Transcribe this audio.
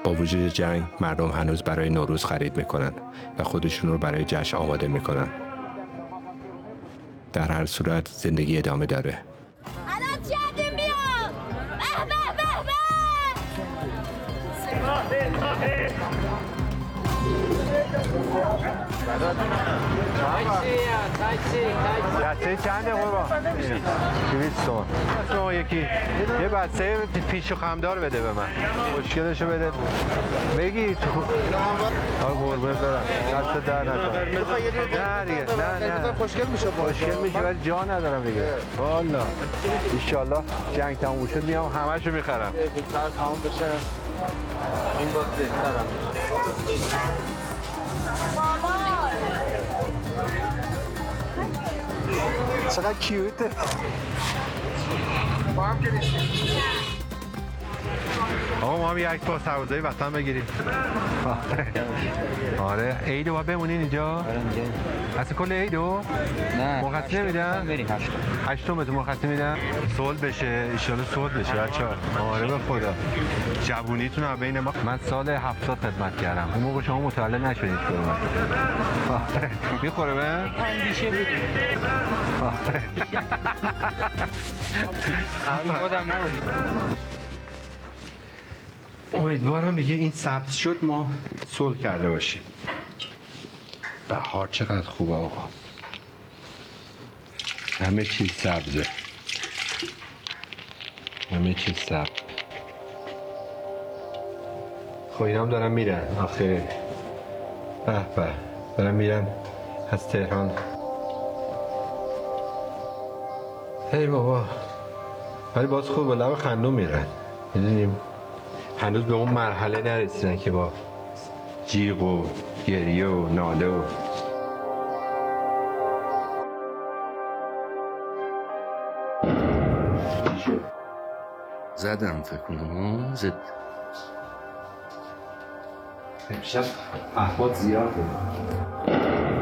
با وجود جنگ مردم هنوز برای نوروز خرید میکنن و خودشون رو برای جشن آماده میکنن. در هر صورت زندگی ادامه داره. الان چندی میاد؟ بسته چنده قربان؟ 200 تومن. شما یکی یه بسته پیش و خمدار بده به من. مشکلشو بده. بگی تو. قربون برم. دست در نکن. نه دیگه. نه. خوشگل میشه ولی جا ندارم دیگه. والا. ان الله جنگ تموم شد میام همه‌شو میخرم. تموم بشه. این باز بهترم. چقدر کیوته. با هم آقا ما هم یک با سربازای وطن بگیریم. آره عیدو باید بمونین اینجا؟ اصلا کل عیدو؟ نه مرخصی نمیدن؟ بریم هشتم بهتون مرخصی میدن؟ صلح بشه ایشالا صلح بشه بچه‌ها. آره به خدا جوونیتون هم بین ما. من سال 70 خدمت کردم اون موقع شما متولد نشدید که میخوره به؟ اندیشه بود خودم نبودیم. امیدوارم دیگه این سبز شد ما صلح کرده باشیم. بهار چقدر خوبه آقا. همه چیز سبزه. همه چیز سبز. خب اینا هم دارن میرن آخه. به به دارن میرن از تهران. هی بابا ولی باز خوب با لب خندون میرن. میدونیم هنوز به اون مرحله نرسیدن که با جیغ و گریه و ناله و زدم فکر کنم زد امشب احوال زیاده.